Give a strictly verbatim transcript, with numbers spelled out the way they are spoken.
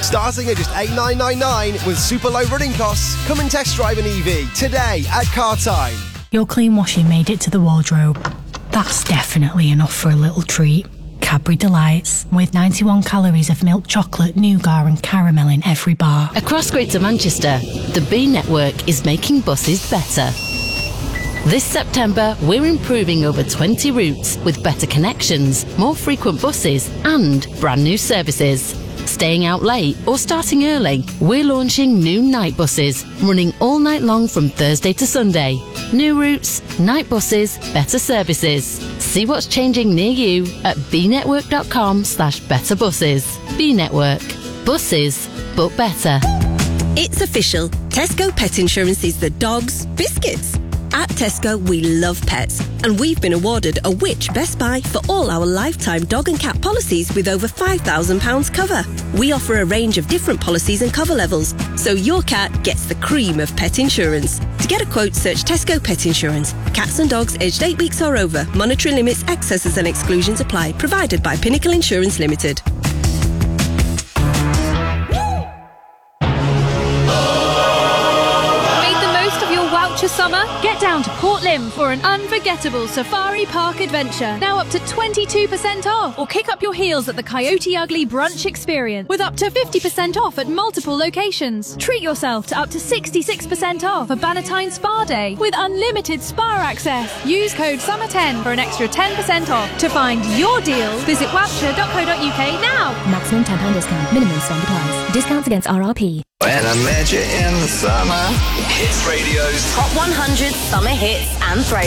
Starting at just eight thousand nine hundred ninety-nine with super low running costs. Come and test drive an E V today at Car Time. Your clean washing made it to the wardrobe. That's definitely enough for a little treat. Cadbury Delights, with ninety-one calories of milk chocolate, nougat and caramel in every bar. Across Greater Manchester, the B Network is making buses better. This September, we're improving over twenty routes with better connections, more frequent buses and brand new services. Staying out late or starting early, we're launching new night buses, running all night long from Thursday to Sunday. New routes, night buses, better services. See what's changing near you at bnetwork.com slash better buses. B Network. Buses, but better. It's official. Tesco Pet Insurance is the dog's biscuits. At Tesco, we love pets, and we've been awarded a Which Best Buy for all our lifetime dog and cat policies with over five thousand pounds cover. We offer a range of different policies and cover levels, so your cat gets the cream of pet insurance. To get a quote, search Tesco Pet Insurance. Cats and dogs aged eight weeks or over. Monetary limits, excesses and exclusions apply. Provided by Pinnacle Insurance Limited. Summer, get down to Port Lympne for an unforgettable safari park adventure. Now up to twenty-two percent off, or kick up your heels at the Coyote Ugly Brunch Experience with up to fifty percent off at multiple locations. Treat yourself to up to sixty-six percent off a Bannatyne Spa Day with unlimited spa access. Use code summer ten for an extra ten percent off. To find your deal, visit wabshire dot co dot uk now. Maximum ten pounds discount. Minimum spend applies. Discounts against R R P. When I met you in the summer. Hits Radio's Top one hundred Summer Hits and Throw.